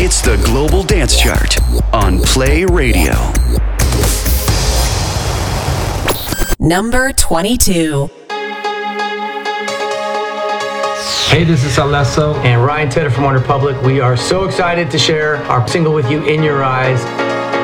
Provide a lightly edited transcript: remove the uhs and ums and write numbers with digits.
It's the Global Dance Chart on Play Radio. Number 22. Hey, this is Alesso and Ryan Tedder from OneRepublic. We are so excited to share our single with you, In Your Eyes.